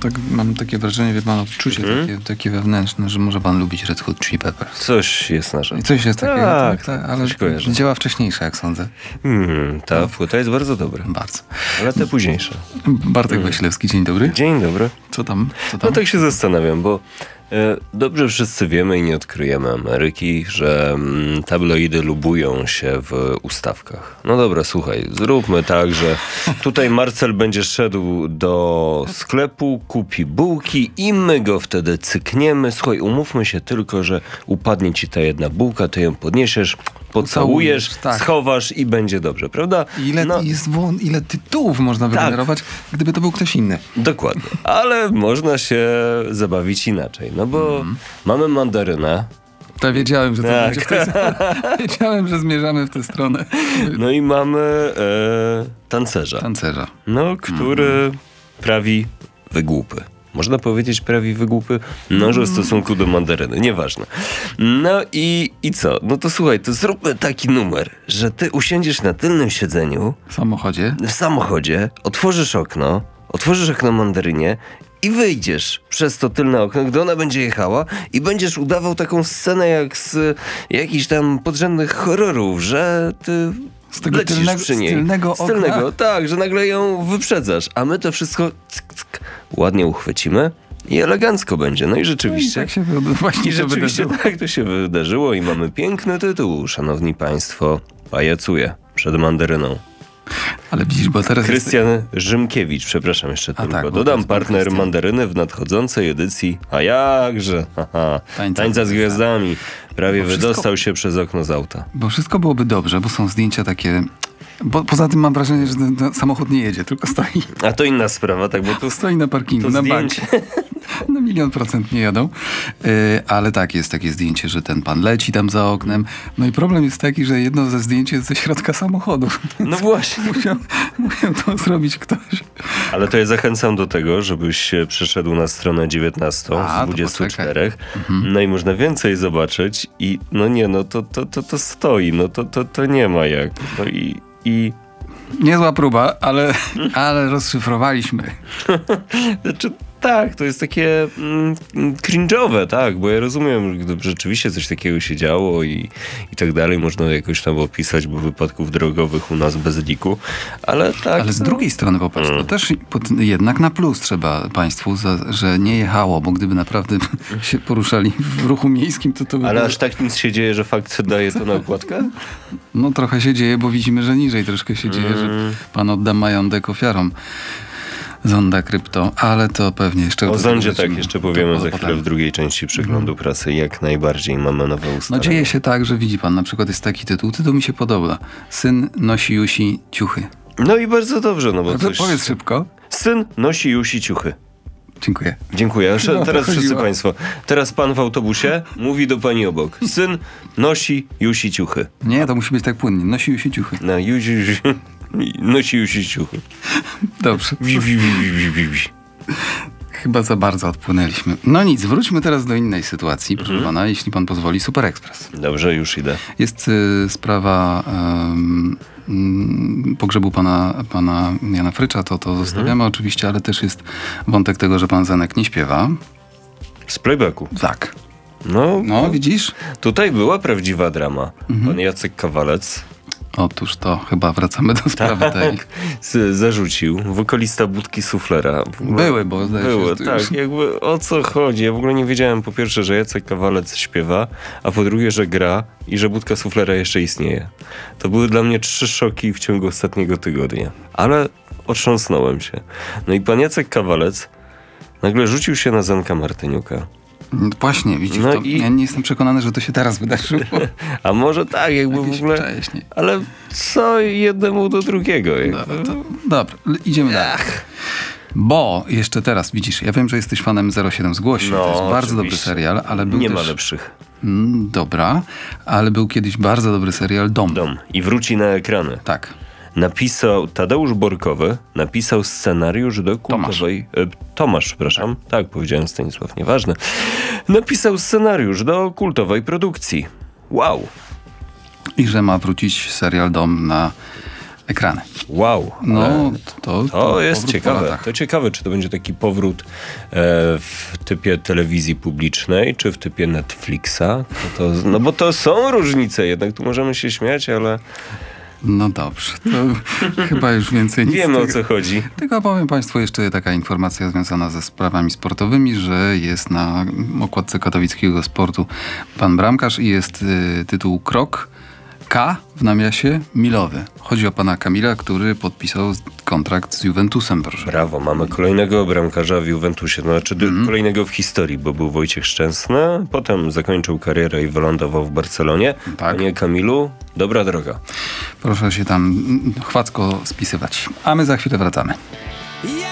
mam takie wrażenie, wie pan, odczucie takie wewnętrzne, że może pan lubić Red Hot Chili Peppers. Coś jest na rzecz. Coś jest takiego, tak, ale działa wcześniejsze, jak sądzę. Ta płyta jest bardzo dobra. Bardzo. Ale te późniejsze. Bartek Wasilewski, dzień dobry. Dzień dobry. Co tam? No tak się zastanawiam, bo dobrze wszyscy wiemy i nie odkryjemy Ameryki, że tabloidy lubują się w ustawkach. No dobra, słuchaj, zróbmy tak, że tutaj Marcel będzie szedł do sklepu, kupi bułki i my go wtedy cykniemy. Słuchaj, umówmy się tylko, że upadnie ci ta jedna bułka, ty ją podniesiesz, pocałujesz, schowasz i będzie dobrze, prawda? Ile tytułów można wygenerować, gdyby to był ktoś inny. Dokładnie. Ale można się zabawić inaczej, no bo mamy mandarynę. To wiedziałem, że to będzie w tej wiedziałem, że zmierzamy w tę stronę. No i mamy tancerza. No, który prawi wygłupy. Można powiedzieć prawi wygłupy? No, że w stosunku do mandaryny. Nieważne. No i co? No to słuchaj, to zróbmy taki numer, że ty usiądziesz na tylnym siedzeniu. W samochodzie. Otworzysz okno mandarynie i wyjdziesz przez to tylne okno, gdy ona będzie jechała i będziesz udawał taką scenę jak z jakichś tam podrzędnych horrorów, że ty z tego tylnego okna. Tak, że nagle ją wyprzedzasz, a my to wszystko ładnie uchwycimy i elegancko będzie. No i rzeczywiście, tak to się wydarzyło i mamy piękny tytuł, szanowni państwo, pajacuję przed mandaryną. Ale widzisz, bo teraz Krystian Rzymkiewicz, przepraszam jeszcze tylko. Dodam partner mandaryny w nadchodzącej edycji, a jakże, Tańca z Gwiazdami. Prawie wydostał się przez okno z auta. Bo wszystko byłoby dobrze, bo są zdjęcia takie... Bo poza tym mam wrażenie, że ten samochód nie jedzie, tylko stoi. A to inna sprawa, tak? Bo tu stoi na parkingu, na bank. Na 1,000,000% nie jadą. Ale tak, jest takie zdjęcie, że ten pan leci tam za oknem. No i problem jest taki, że jedno ze zdjęć jest ze środka samochodu. No właśnie. Musiał to zrobić ktoś. Ale to ja zachęcam do tego, żebyś przeszedł na stronę 19 z 24. No i można więcej zobaczyć i to stoi. No to nie ma jak. No i niezła próba, ale rozszyfrowaliśmy. Znaczy, tak, to jest takie cringe'owe, tak, bo ja rozumiem, że gdyby rzeczywiście coś takiego się działo i tak dalej, można jakoś tam opisać, bo wypadków drogowych u nas bez liku, ale tak. Ale z drugiej strony, popatrz, to też jednak na plus trzeba państwu, że nie jechało, bo gdyby naprawdę się poruszali w ruchu miejskim, to by... Ale aż tak nic się dzieje, że fakt daje to na okładkę? No trochę się dzieje, bo widzimy, że niżej troszkę się dzieje, że pan odda majątek ofiarom zonda krypto, ale to pewnie jeszcze... O zondzie tak jeszcze powiemy za chwilę w drugiej części przeglądu prasy. Jak najbardziej mamy nowe ustalenia. No dzieje się tak, że widzi pan, na przykład jest taki tytuł mi się podoba. Syn nosi Jusi ciuchy. No i bardzo dobrze, no bo coś... Powiedz szybko. Syn nosi Jusi ciuchy. Dziękuję. Teraz wszyscy państwo. Teraz pan w autobusie mówi do pani obok. Syn nosi Jusi ciuchy. Nie, to musi być tak płynnie. Nosi Jusi ciuchy. No, nosi Jusi ciuchy. Dobrze. Chyba za bardzo odpłynęliśmy. No nic, wróćmy teraz do innej sytuacji, proszę pana, jeśli pan pozwoli. Super Express. Dobrze, już idę. Jest sprawa pogrzebu pana Jana Frycza, to zostawiamy oczywiście, ale też jest wątek tego, że pan Zenek nie śpiewa. Z playbacku. Tak. No, widzisz? Tutaj była prawdziwa drama. Pan Jacek Kawalec. Otóż to chyba wracamy do sprawy tej. Zarzucił. Wokalista Budki Suflera. Były, tak. Jakby o co chodzi? Ja w ogóle nie wiedziałem po pierwsze, że Jacek Kawalec śpiewa, a po drugie, że gra i że Budka Suflera jeszcze istnieje. To były dla mnie 3 szoki w ciągu ostatniego tygodnia. Ale otrząsnąłem się. No i pan Jacek Kawalec nagle rzucił się na Zenka Martyniuka. Właśnie, widzisz, ja nie jestem przekonany, że to się teraz wydarzyło. A może tak, jakby w ogóle... Ale co jednemu do drugiego? Dobra, idziemy dalej. Bo jeszcze teraz, widzisz, ja wiem, że jesteś fanem 07 Zgłoś się. To jest bardzo dobry serial, ale był nie też... ma lepszych. Dobra, ale był kiedyś bardzo dobry serial Dom. I wróci na ekrany. Tak. Napisał Tadeusz Borkowy, napisał scenariusz do kultowej... Tomasz, przepraszam. Tak, powiedziałem Stanisław, nieważne. Napisał scenariusz do kultowej produkcji. Wow. I że ma wrócić serial Dom na ekrany. Wow. No, to jest ciekawe. To ciekawe, czy to będzie taki powrót w typie telewizji publicznej, czy w typie Netflixa. No bo to są różnice, jednak tu możemy się śmiać, ale... No dobrze, to chyba już więcej nic. Wiemy, o co chodzi. Tylko powiem Państwu jeszcze taka informacja związana ze sprawami sportowymi, że jest na okładce katowickiego Sportu pan bramkarz i jest tytuł Krok K w nawiasie milowy. Chodzi o pana Kamila, który podpisał kontrakt z Juventusem, proszę. Brawo, mamy kolejnego bramkarza w Juventusie, znaczy kolejnego w historii, bo był Wojciech Szczęsny, potem zakończył karierę i wylądował w Barcelonie. Tak. Panie Kamilu, dobra droga. Proszę się tam chwacko spisywać. A my za chwilę wracamy.